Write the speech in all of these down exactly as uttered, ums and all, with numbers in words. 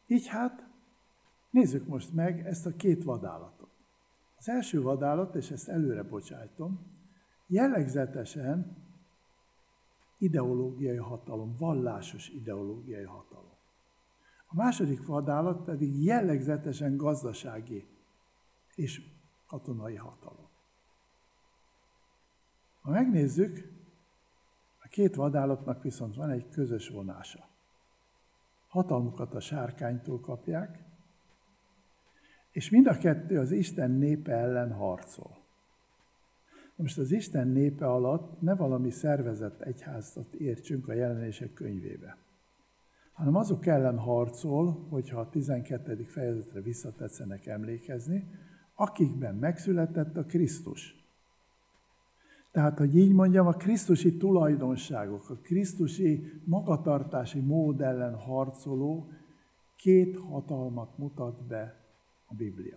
Így hát nézzük most meg ezt a két vadállatot. Az első vadállat, és ezt előre bocsájtom, jellegzetesen ideológiai hatalom, vallásos ideológiai hatalom. A második vadállat pedig jellegzetesen gazdasági és katonai hatalom. Ha megnézzük, a két vadállatnak viszont van egy közös vonása. Hatalmukat a sárkánytól kapják, és mind a kettő az Isten népe ellen harcol. Most az Isten népe alatt ne valami szervezett egyházat értsünk a Jelenések könyvébe, hanem azok ellen harcol, hogyha a tizenkettedik fejezetre visszatetszenek emlékezni, akikben megszületett a Krisztus. Tehát, hogy így mondjam, a krisztusi tulajdonságok, a krisztusi magatartási mód ellen harcoló két hatalmat mutat be a Biblia.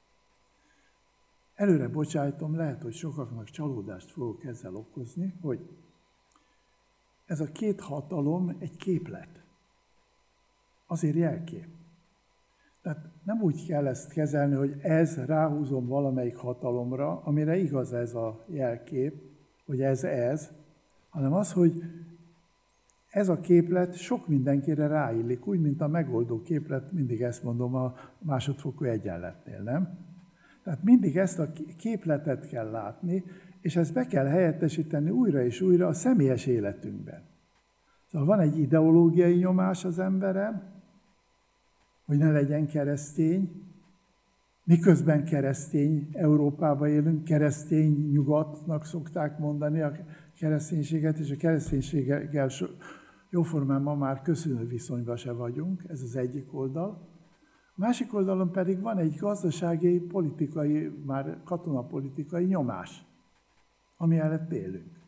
Előre bocsájtom, lehet, hogy sokaknak csalódást fogok ezzel okozni, hogy ez a két hatalom egy képlet. Azért jelkép. Tehát nem úgy kell ezt kezelni, hogy ez ráhúzom valamelyik hatalomra, amire igaz ez a jelkép, hogy ez ez, hanem az, hogy ez a képlet sok mindenkire ráillik, úgy, mint a megoldó képlet, mindig ezt mondom a másodfokú egyenletnél, nem? Tehát mindig ezt a képletet kell látni, és ezt be kell helyettesíteni újra és újra a személyes életünkben. Szóval van egy ideológiai nyomás az emberen, hogy ne legyen keresztény, miközben keresztény Európában élünk, keresztény nyugatnak szokták mondani a kereszténységet, és a kereszténységgel jóformán ma már köszönő viszonyban se vagyunk, ez az egyik oldal. A másik oldalon pedig van egy gazdasági, politikai, már katonapolitikai nyomás, ami mellett élünk.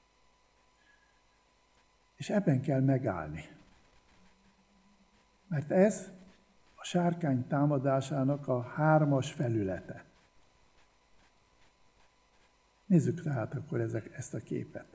És ebben kell megállni. Mert ez a sárkány támadásának a hármas felülete. Nézzük tehát akkor ezek, ezt a képet.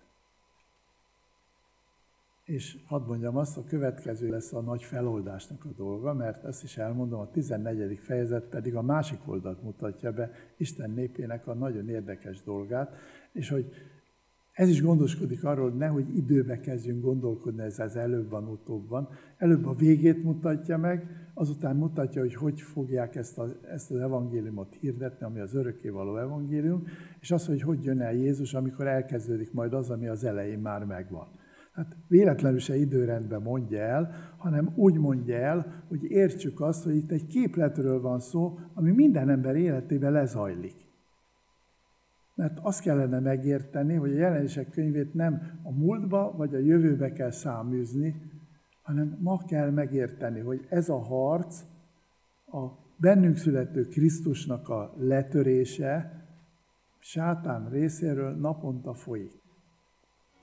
És hadd mondjam azt, a következő lesz a nagy feloldásnak a dolga, mert ezt is elmondom, a tizennegyedik fejezet pedig a másik oldalt mutatja be Isten népének a nagyon érdekes dolgát, és hogy ez is gondoskodik arról, hogy nehogy időbe kezdjünk gondolkodni, ez az előbb van, utóbb van. Előbb a végét mutatja meg, azután mutatja, hogy hogy fogják ezt, a, ezt az evangéliumot hirdetni, ami az örökkévaló evangélium, és az, hogy hogy jön el Jézus, amikor elkezdődik majd az, ami az elején már megvan. Hát véletlenül se időrendben mondja el, hanem úgy mondja el, hogy értsük azt, hogy itt egy képletről van szó, ami minden ember életében lezajlik. Mert azt kellene megérteni, hogy a Jelenések könyvét nem a múltba vagy a jövőbe kell száműzni, hanem ma kell megérteni, hogy ez a harc a bennünk születő Krisztusnak a letörése sátán részéről naponta folyik.